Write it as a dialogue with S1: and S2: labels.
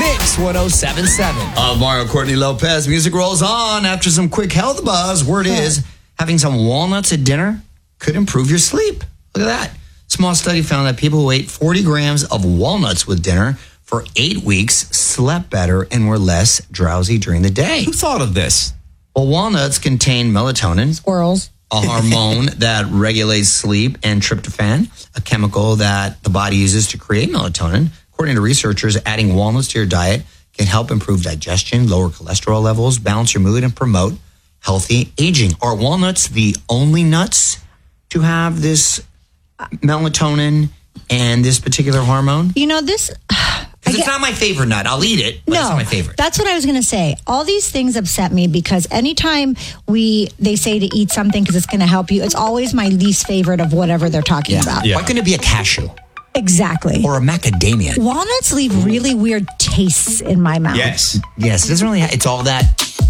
S1: Mix 1077.
S2: Of Mario Courtney Lopez. Music rolls on after some quick health buzz. Word is, having some walnuts at dinner could improve your sleep. Look at that. Small study found that people who ate 40 grams of walnuts with dinner for 8 weeks slept better and were less drowsy during the day.
S1: Who thought of this?
S2: Well, walnuts contain melatonin,
S3: Squirrels.
S2: a hormone that regulates sleep, and tryptophan, a chemical that the body uses to create melatonin. According to researchers, adding walnuts to your diet can help improve digestion, lower cholesterol levels, balance your mood, and promote healthy aging. Are walnuts the only nuts to have this melatonin and this particular hormone?
S3: You know, this...
S2: Because it's not my favorite nut. I'll eat it, but it's not my favorite.
S3: That's what I was going to say. All these things upset me because anytime they say to eat something because it's going to help you, it's always my least favorite of whatever they're talking about.
S2: Why couldn't it be a cashew?
S3: Exactly.
S2: Or a macadamia?
S3: Walnuts leave really weird tastes in my mouth.
S1: Yes.
S2: Yes, it doesn't really it's all that